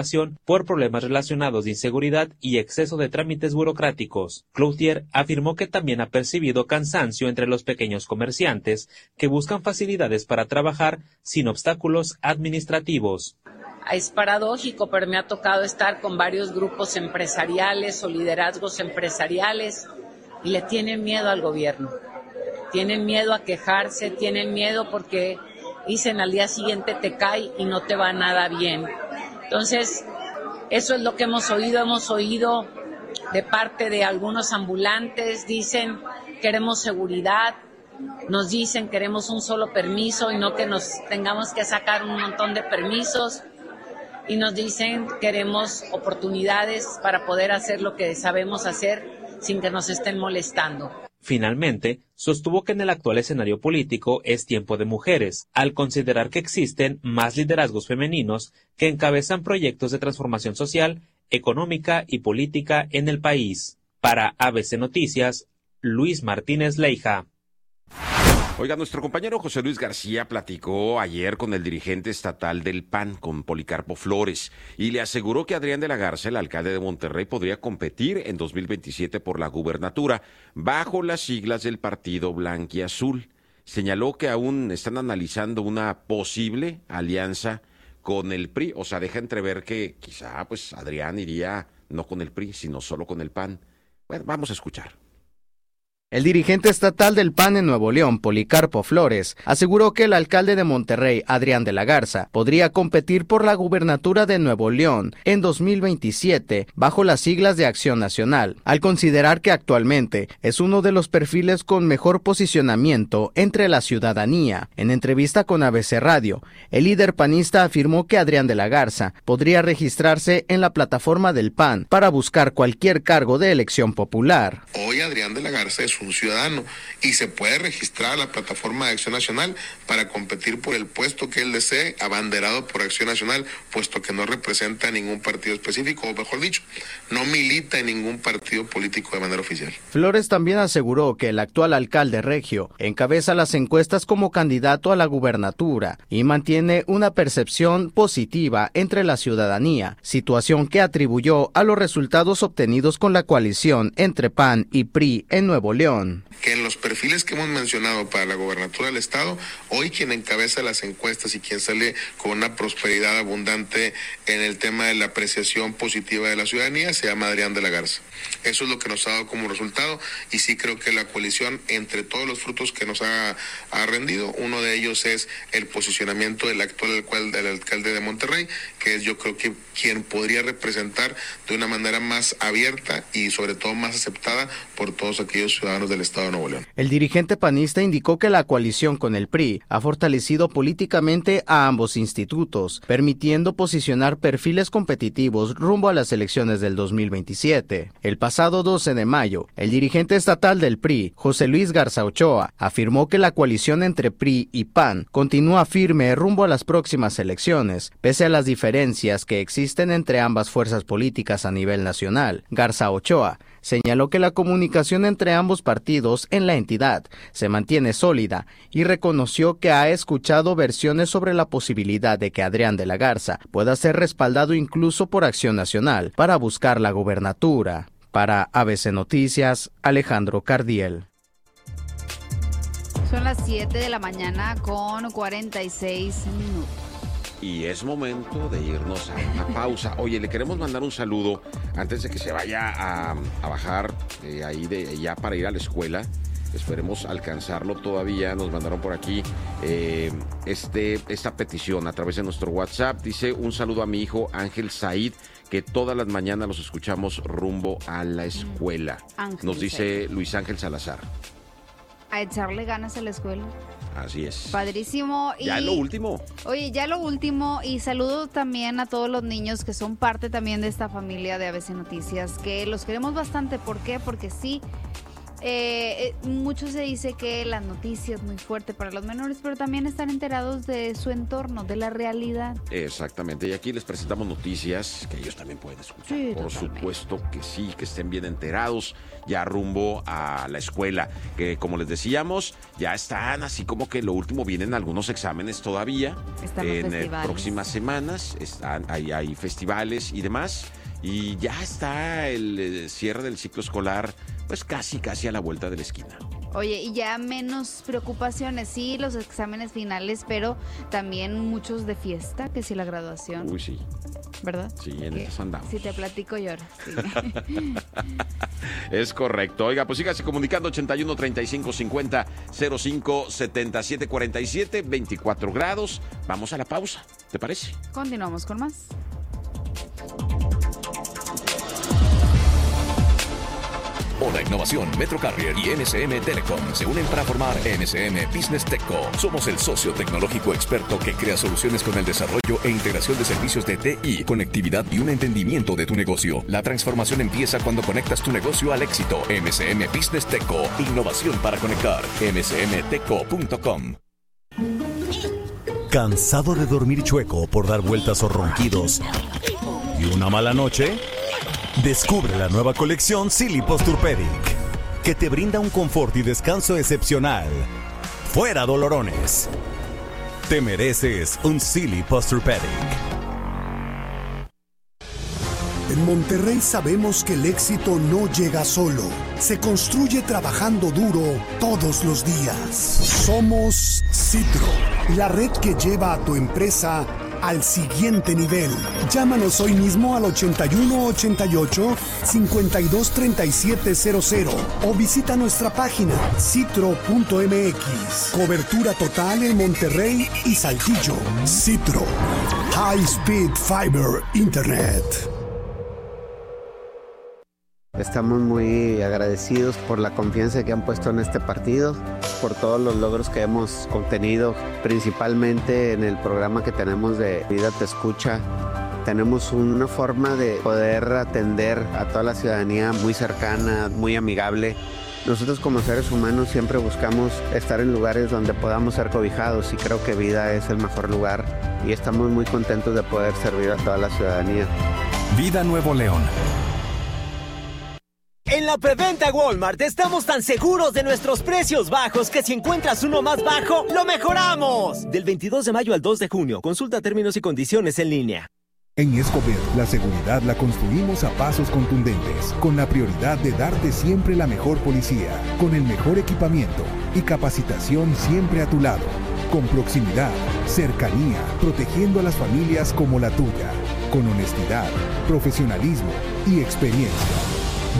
por problemas relacionados de inseguridad y exceso de trámites burocráticos. Cloutier afirmó que también ha percibido cansancio entre los pequeños comerciantes que buscan facilidades para trabajar sin obstáculos administrativos. Es paradójico, pero me ha tocado estar con varios grupos empresariales o liderazgos empresariales y le tienen miedo al gobierno. Tienen miedo a quejarse, tienen miedo porque dicen al día siguiente te cae y no te va nada bien. Entonces, eso es lo que hemos oído de parte de algunos ambulantes, dicen queremos seguridad, nos dicen queremos un solo permiso y no que nos tengamos que sacar un montón de permisos, y nos dicen queremos oportunidades para poder hacer lo que sabemos hacer sin que nos estén molestando. Finalmente, sostuvo que en el actual escenario político es tiempo de mujeres, al considerar que existen más liderazgos femeninos que encabezan proyectos de transformación social, económica y política en el país. Para ABC Noticias, Luis Martínez Leija. Oiga, nuestro compañero José Luis García platicó ayer con el dirigente estatal del PAN, con Policarpo Flores, y le aseguró que Adrián de la Garza, el alcalde de Monterrey, podría competir en 2027 por la gubernatura bajo las siglas del partido blanquiazul. Señaló que aún están analizando una posible alianza con el PRI, o sea, deja entrever que quizá pues Adrián iría no con el PRI, sino solo con el PAN. Bueno, vamos a escuchar. El dirigente estatal del PAN en Nuevo León, Policarpo Flores, aseguró que el alcalde de Monterrey, Adrián de la Garza, podría competir por la gubernatura de Nuevo León en 2027 bajo las siglas de Acción Nacional, al considerar que actualmente es uno de los perfiles con mejor posicionamiento entre la ciudadanía. En entrevista con ABC Radio, el líder panista afirmó que Adrián de la Garza podría registrarse en la plataforma del PAN para buscar cualquier cargo de elección popular. Hoy Adrián de la Garza es un ciudadano y se puede registrar a la plataforma de Acción Nacional para competir por el puesto que él desee, abanderado por Acción Nacional, puesto que no representa a ningún partido específico, o mejor dicho, no milita en ningún partido político de manera oficial. Flores también aseguró que el actual alcalde regio encabeza las encuestas como candidato a la gubernatura y mantiene una percepción positiva entre la ciudadanía, situación que atribuyó a los resultados obtenidos con la coalición entre PAN y PRI en Nuevo León. Que en los perfiles que hemos mencionado para la gobernatura del estado, hoy quien encabeza las encuestas y quien sale con una prosperidad abundante en el tema de la apreciación positiva de la ciudadanía se llama Adrián de la Garza. Eso es lo que nos ha dado como resultado, y sí creo que la coalición, entre todos los frutos que nos ha rendido, uno de ellos es el posicionamiento del actual alcalde de Monterrey, que es yo creo que quien podría representar de una manera más abierta y sobre todo más aceptada por todos aquellos ciudadanos del estado de Nuevo León. El dirigente panista indicó que la coalición con el PRI ha fortalecido políticamente a ambos institutos, permitiendo posicionar perfiles competitivos rumbo a las elecciones del 2027. El pasado 12 de mayo, el dirigente estatal del PRI, José Luis Garza Ochoa, afirmó que la coalición entre PRI y PAN continúa firme rumbo a las próximas elecciones, pese a las diferencias que existen entre ambas fuerzas políticas a nivel nacional. Garza Ochoa señaló que la comunicación entre ambos partidos en la entidad se mantiene sólida y reconoció que ha escuchado versiones sobre la posibilidad de que Adrián de la Garza pueda ser respaldado incluso por Acción Nacional para buscar la gubernatura. Para ABC Noticias, Alejandro Cardiel. Son las 7 de la mañana con 46 minutos. Y es momento de irnos a una pausa. Oye, le queremos mandar un saludo antes de que se vaya a bajar ahí de ya para ir a la escuela. Esperemos alcanzarlo todavía. Nos mandaron por aquí esta petición a través de nuestro WhatsApp. Dice: un saludo a mi hijo Ángel Said, que todas las mañanas los escuchamos rumbo a la escuela. Nos dice Luis Ángel Salazar. A echarle ganas a la escuela. Así es. Padrísimo. Ya lo último. Oye, ya lo último. Y saludo también a todos los niños que son parte también de esta familia de ABC Noticias, que los queremos bastante. ¿Por qué? Porque sí, Mucho se dice que la noticia es muy fuerte para los menores, pero también están enterados de su entorno, de la realidad. Exactamente, y aquí les presentamos noticias que ellos también pueden escuchar. Sí, por totalmente. supuesto que sí, que estén bien enterados ya rumbo a la escuela, que como les decíamos, ya están así como que lo último, vienen algunos exámenes todavía. Están los en festivales. próximas semanas hay festivales y demás, y ya está el cierre del ciclo escolar pues casi a la vuelta de la esquina. Oye, y ya menos preocupaciones, sí, los exámenes finales, pero también muchos de fiesta, que si la graduación. Uy, sí. ¿Verdad? Sí, en Que eso andamos. Si te platico, lloras. Sí. Es correcto. Oiga, pues sígase comunicando 81 35 50 05 77 47, 24 grados. Vamos a la pausa, ¿te parece? Continuamos con más. Hola Innovación, Metro Carrier y NSM Telecom se unen para formar NSM Business Techco. Somos el socio tecnológico experto que crea soluciones con el desarrollo e integración de servicios de TI, conectividad y un entendimiento de tu negocio. La transformación empieza cuando conectas tu negocio al éxito. NSM Business Techco, innovación para conectar. nsmtechco.com. ¿Cansado de dormir chueco por dar vueltas o ronquidos y una mala noche? Descubre la nueva colección Silly Posturepedic, que te brinda un confort y descanso excepcional. ¡Fuera dolorones! Te mereces un Silly Posturepedic. En Monterrey sabemos que el éxito no llega solo, se construye trabajando duro todos los días. Somos Citro, la red que lleva a tu empresa al siguiente nivel. Llámanos hoy mismo al 8188-523700 o visita nuestra página citro.mx. Cobertura total en Monterrey y Saltillo. Citro, High Speed Fiber Internet. Estamos muy agradecidos por la confianza que han puesto en este partido, por todos los logros que hemos obtenido, principalmente en el programa que tenemos de Vida Te Escucha. Tenemos una forma de poder atender a toda la ciudadanía muy cercana, muy amigable. Nosotros como seres humanos siempre buscamos estar en lugares donde podamos ser cobijados y creo que Vida es el mejor lugar y estamos muy contentos de poder servir a toda la ciudadanía. Vida Nuevo León. En la preventa Walmart estamos tan seguros de nuestros precios bajos que si encuentras uno más bajo, ¡lo mejoramos! Del 22 de mayo al 2 de junio, consulta términos y condiciones en línea. En Escobedo, la seguridad la construimos a pasos contundentes, con la prioridad de darte siempre la mejor policía, con el mejor equipamiento y capacitación siempre a tu lado, con proximidad, cercanía, protegiendo a las familias como la tuya, con honestidad, profesionalismo y experiencia.